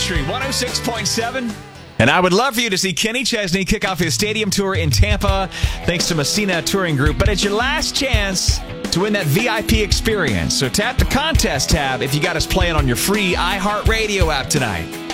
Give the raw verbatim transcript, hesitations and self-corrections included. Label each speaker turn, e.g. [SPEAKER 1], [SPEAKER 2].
[SPEAKER 1] Country one oh six point seven. And I would love for you to see Kenny Chesney kick off his stadium tour in Tampa, thanks to Messina Touring Group. But it's your last chance to win that V I P experience. So tap the contest tab if you got us playing on your free iHeartRadio app tonight.